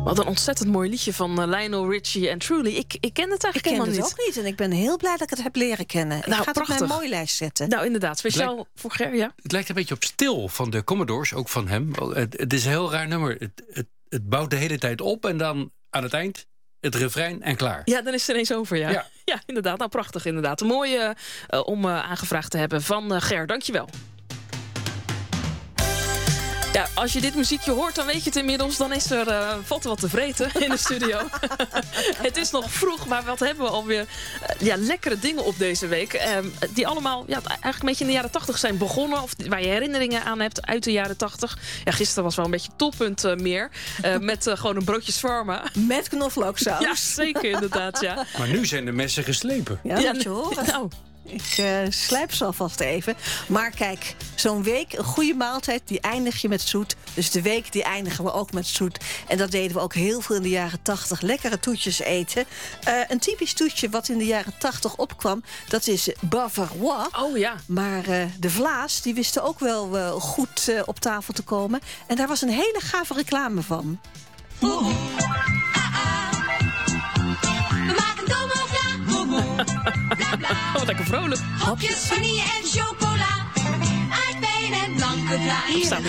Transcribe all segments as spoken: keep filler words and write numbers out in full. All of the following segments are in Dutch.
Wat een ontzettend mooi liedje van uh, Lionel Richie en Truly. Ik, ik ken het eigenlijk ik ken helemaal het niet. ook niet en ik ben heel blij dat ik het heb leren kennen. Nou, ik ga prachtig. het op mijn mooie lijst zetten. Nou, inderdaad. Speciaal lijkt, voor Ger, ja. Het lijkt een beetje op Stil van de Commodores, ook van hem. Het, het is een heel raar nummer. Het, het, het bouwt de hele tijd op en dan aan het eind het refrein en klaar. Ja, dan is het ineens over, ja. Ja, ja inderdaad. Nou, prachtig inderdaad. Mooi uh, uh, om uh, aangevraagd te hebben van uh, Ger. Dankjewel. Ja, als je dit muziekje hoort, dan weet je het inmiddels. Dan is er, uh, valt er wat te vreten in de studio. Het is nog vroeg, maar wat hebben we alweer uh, ja, lekkere dingen op deze week. Uh, die allemaal ja, eigenlijk een beetje in de jaren tachtig zijn begonnen. Of waar je herinneringen aan hebt uit de jaren tachtig. Ja, gisteren was wel een beetje toppunt uh, meer. Uh, met uh, gewoon een broodje shawarma. Met knoflooksaus. Ja, zeker inderdaad, ja. Maar nu zijn de messen geslepen. Ja, Ja, moet je horen. Nou. Ik uh, slijp ze alvast even. Maar kijk, zo'n week, een goede maaltijd, die eindig je met zoet. Dus de week, die eindigen we ook met zoet. En dat deden we ook heel veel in de jaren tachtig. Lekkere toetjes eten. Uh, een typisch toetje wat in de jaren tachtig opkwam, dat is Bavarois. Oh ja. Maar uh, de Vlaas, die wisten ook wel uh, goed uh, op tafel te komen. En daar was een hele gave reclame van. Oeh, ah, ah. We maken domo bla, bla. Oh, wat lekker vrolijk. Hopjes vanille en chocola. Aardbeien en blanke vla. Ik sta niet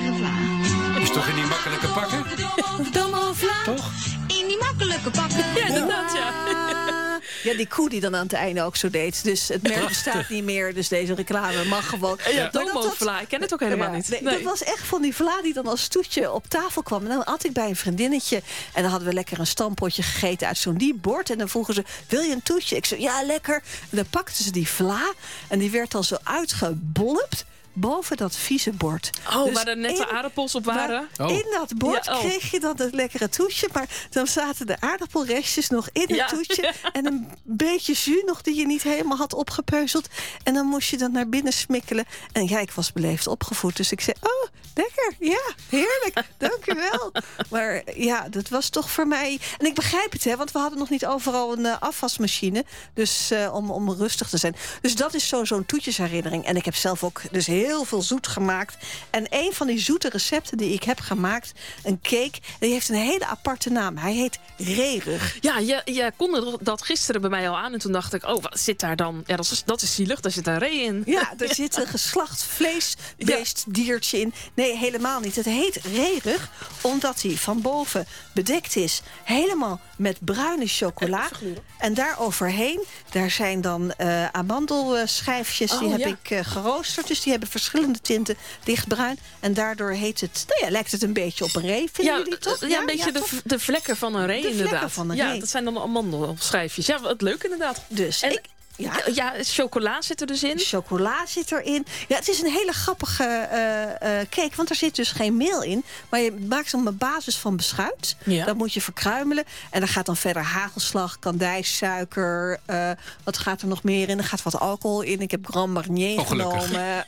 meer. Is toch in die makkelijke pakken? Domo vla. Toch? In die makkelijke pakken. Ja, inderdaad, ja. Ja, die koe die dan aan het einde ook zo deed. Dus het merk bestaat niet meer. Dus deze reclame mag gewoon. Ja, Maar dat domo was- vla. Ik ken het ook helemaal Ja, niet. nee, Nee. Dat was echt van die vla die dan als toetje op tafel kwam. En dan had ik bij een vriendinnetje. En dan hadden we lekker een stampotje gegeten uit zo'n diep bord. En dan vroegen ze, wil je een toetje? Ik zei, ja, lekker. En dan pakten ze die vla. En die werd dan zo uitgebolpt boven dat vieze bord. Oh, Dus waar er net de in- aardappels op waren. maar Oh. in dat bord Ja, oh. kreeg je dan het lekkere toetje. Maar dan zaten de aardappelrestjes nog in het Ja. toetje. En een beetje jus nog die je niet helemaal had opgepeuzeld. En dan moest je dat naar binnen smikkelen. En ja, ik was beleefd opgevoed. Dus ik zei, oh, lekker. Ja, heerlijk. Dank u wel. Maar ja, dat was toch voor mij... En ik begrijp het, hè, want we hadden nog niet overal een uh, afwasmachine. Dus uh, om, om rustig te zijn. Dus dat is zo, zo'n toetjesherinnering. En ik heb zelf ook dus heel veel zoet gemaakt. En een van die zoete recepten die ik heb gemaakt, een cake, die heeft een hele aparte naam. Hij heet reerug. Ja, je, je kondigde dat gisteren bij mij al aan. En toen dacht ik, oh, wat zit daar dan? Ja, dat is, dat is zielig, daar zit een ree in. Ja, er zit een geslacht vleesbeest diertje in. Nee, helemaal niet. Het heet reerug omdat hij van boven bedekt is helemaal met bruine chocola. En daar overheen, daar zijn dan uh, amandelschijfjes. Oh, die heb ja. ik uh, geroosterd. Dus die hebben verschillende tinten lichtbruin. En daardoor heet het, nou ja, lijkt het een beetje op een ree. Vinden Ja, jullie toch? ja, een beetje de, toch? v- de vlekken van een ree, De vlekken inderdaad. van een ja, ree. dat zijn dan amandelschijfjes. Ja, wat leuk inderdaad. Dus En- ik, ja, Ja, chocola zit er dus in. chocola zit erin. Ja, het is een hele grappige uh, uh, cake, want er zit dus geen meel in. Maar je maakt hem op basis van beschuit. Ja. Dat moet je verkruimelen. En dan gaat dan verder hagelslag, kandijsuiker. Uh, wat gaat er nog meer in? Er gaat wat alcohol in. Ik heb Grand Marnier Oh, gelukkig. genomen.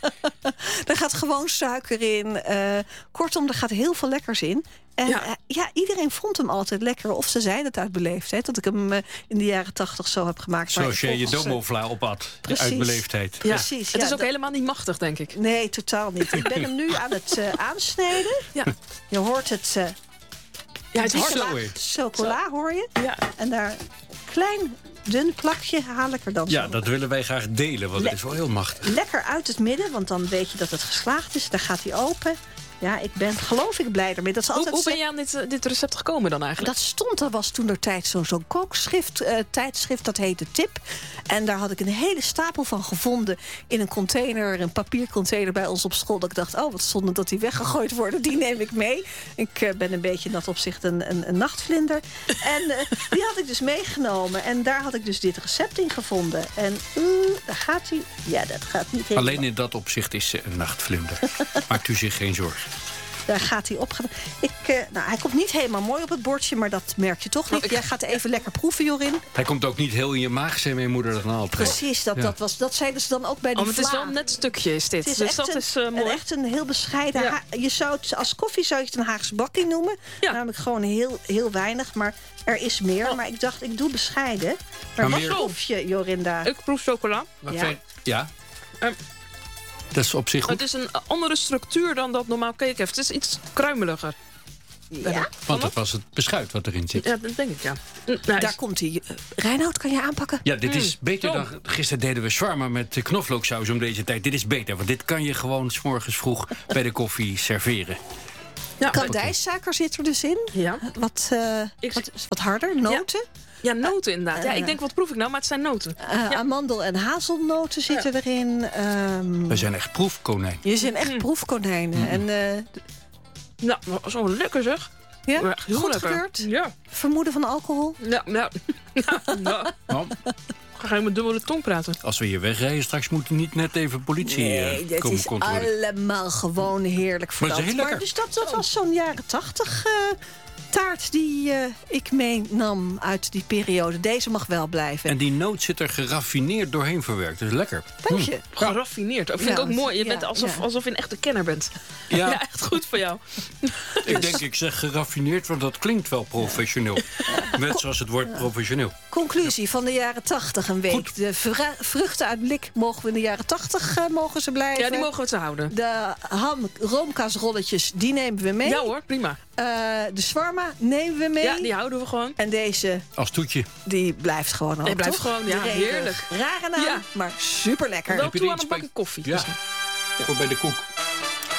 Er gaat gewoon suiker in. Uh, kortom, er gaat heel veel lekkers in. En Ja. ja. ja, iedereen vond hem altijd lekker. Of ze zeiden het uit beleefdheid. Dat ik hem uh, in de jaren tachtig zo heb gemaakt. Maar Zoals jij je volgens, uh, domovla opat. precies. Uit beleefdheid. Ja. Precies, Het ja, is ook dat- helemaal niet machtig, denk ik. Nee, totaal niet. Ik ben hem nu aan het uh, aansnijden. Ja, Je hoort het. Uh, ja het is hard. Zo chocola, is. chocola hoor je. Ja. En daar een klein dun plakje haal ik er dan Ja, zo. dat willen wij graag delen, want het is wel heel machtig. Lekker uit het midden, want dan weet je dat het geslaagd is. Daar gaat hij open. Ja, ik ben geloof ik blij ermee. Dat is Hoe, altijd hoe ben je aan dit, uh, dit recept gekomen dan eigenlijk? Dat stond, er was toen er tijd zo'n zo'n kookschrift, uh, tijdschrift, dat heette Tip. En daar had ik een hele stapel van gevonden in een container, een papiercontainer bij ons op school. Dat ik dacht, oh, wat zonde dat die weggegooid worden, die neem ik mee. Ik uh, ben een beetje in dat opzicht een, een, een nachtvlinder. En uh, die had ik dus meegenomen. En daar had ik dus dit recept in gevonden. En uh, daar gaat hij. Ja, dat gaat niet helemaal. Alleen in dat opzicht is ze een nachtvlinder. Maakt u zich geen zorgen. Daar gaat hij op. Ik, uh, nou, hij komt niet helemaal mooi op het bordje, maar dat merk je toch niet. ik- Jij gaat even lekker proeven, Jorin. Hij komt ook niet heel in je maag, zei mijn moeder dat altijd. Precies, dat, Ja. dat, was, dat zeiden ze dan ook bij die Oh, maar het is vla. wel een net stukje, is dit. Het is dus echt dat een, is uh, een, mooi. echt een heel bescheiden... Ja. ha- je zou het, als koffie zou je het een Haagse bakkie noemen. Ja. Namelijk gewoon heel, heel weinig, maar er is meer. Oh. Maar ik dacht, ik doe bescheiden. Maar, Maar wat meer- proef je, Jorinda? Ik proef chocola. Wat Ja. vind- ja. Ehm, Dat is op zich goed. Het is een andere structuur dan dat normaal cake heeft. Het is iets kruimeliger. Ja? Want dat was het beschuit wat erin zit. Ja, dat denk ik, ja. Nou, Daar komt hij. Reinoud, kan je aanpakken? Ja, dit is beter zo. dan... Gisteren deden we shawarma met knoflooksaus om deze tijd. Dit is beter, want dit kan je gewoon 's morgens vroeg bij de koffie serveren. ja, Kandijsuiker zit er dus in. ja. Wat, uh, Ik- wat, wat harder, noten. ja, noten inderdaad. Ja, ik denk, wat proef ik nou? Maar het zijn noten. Uh, Amandel- en hazelnoten zitten erin. Um, We zijn echt proefkonijn. je zijn echt proefkonijnen. En uh, Nou, zo lekker zeg. ja, Ja, heel goed lekker. gekeurd. Ja, Vermoeden van alcohol. ja, ja. ja, ja. Nou, Ga je met dubbele tong praten? als we hier wegrijden, straks moet er niet net even politie Nee, eh, dit komen is controleren. allemaal gewoon heerlijk Maar het is verdacht. heel Maar lekker. dus dat, dat was zo'n jaren tachtig uh, taart die uh, ik meenam uit die periode. Deze mag wel blijven. En die noot zit er geraffineerd doorheen verwerkt. Dat is lekker. Dank je. Geraffineerd. Dat vind Ja, ik ook mooi. Je ja, bent alsof, ja. alsof je een echte kenner bent. Ja. Ja, echt goed voor jou. Ik denk, ik zeg geraffineerd, want dat klinkt wel professioneel. Net zoals het woord professioneel. Conclusie van de jaren tachtig een week. Goed. De vra- vruchten uit blik mogen we in de jaren tachtig uh, mogen ze blijven. Ja, die mogen we te houden. De ham, roomkaasrolletjes, die nemen we mee. Ja hoor, prima. Uh, de shawarma nemen we mee. Ja, die houden we gewoon. En deze, Als toetje. die blijft gewoon ook, Die blijft toch? gewoon, ja, De regen. heerlijk. Rare naam, Ja. maar super lekker. Wel je toe er aan iets een bij? bakje koffie. Ja. Voor bij de koek.